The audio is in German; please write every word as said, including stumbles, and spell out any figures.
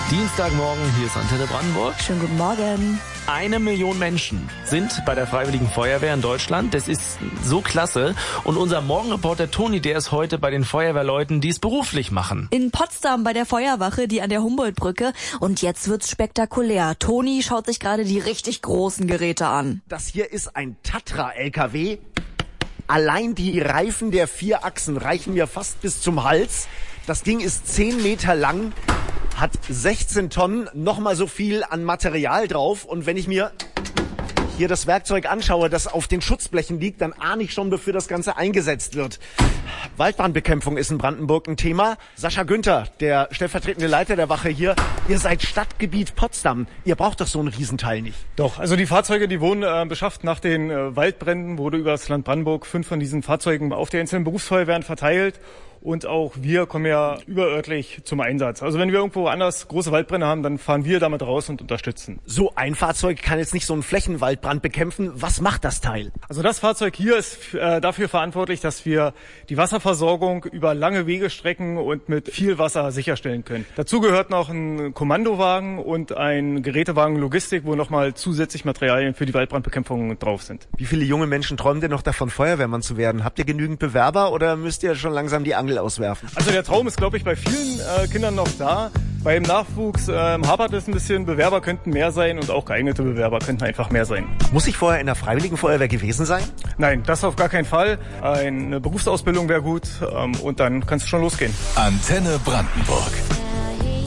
Dienstagmorgen, hier ist Antenne Brandenburg. Schönen guten Morgen. Eine Million Menschen sind bei der Freiwilligen Feuerwehr in Deutschland. Das ist so klasse. Und unser Morgenreporter Toni, der ist heute bei den Feuerwehrleuten, die es beruflich machen. In Potsdam bei der Feuerwache, die an der Humboldtbrücke. Und jetzt wird's spektakulär. Toni schaut sich gerade die richtig großen Geräte an. Das hier ist ein Tatra-L K W. Allein die Reifen der vier Achsen reichen mir fast bis zum Hals. Das Ding ist zehn Meter lang, hat sechzehn Tonnen, nochmal so viel an Material drauf. Und wenn ich mir hier das Werkzeug anschaue, das auf den Schutzblechen liegt, dann ahne ich schon, wofür das Ganze eingesetzt wird. Waldbrandbekämpfung ist in Brandenburg ein Thema. Sascha Günther, der stellvertretende Leiter der Wache hier, ihr seid Stadtgebiet Potsdam. Ihr braucht doch so einen Riesenteil nicht. Doch, also die Fahrzeuge, die wurden äh, beschafft nach den äh, Waldbränden, wurde über das Land Brandenburg fünf von diesen Fahrzeugen auf die einzelnen Berufsfeuerwehren verteilt. Und auch wir kommen ja überörtlich zum Einsatz. Also wenn wir irgendwo anders große Waldbrände haben, dann fahren wir damit raus und unterstützen. So ein Fahrzeug kann jetzt nicht so einen Flächenwaldbrand bekämpfen. Was macht das Teil? Also das Fahrzeug hier ist äh, dafür verantwortlich, dass wir die Wasserversorgung über lange Wegestrecken und mit viel Wasser sicherstellen können. Dazu gehört noch ein Kommandowagen und ein Gerätewagen Logistik, wo nochmal zusätzlich Materialien für die Waldbrandbekämpfung drauf sind. Wie viele junge Menschen träumen denn noch davon, Feuerwehrmann zu werden? Habt ihr genügend Bewerber oder müsst ihr schon langsam die Angel auswerfen? Also der Traum ist, glaube ich, bei vielen äh, Kindern noch da. Beim Nachwuchs ähm, hapert es ein bisschen. Bewerber könnten mehr sein und auch geeignete Bewerber könnten einfach mehr sein. Muss ich vorher in der Freiwilligen Feuerwehr gewesen sein? Nein, das auf gar keinen Fall. Eine Berufsausbildung wäre gut ähm, und dann kannst du schon losgehen. Antenne Brandenburg.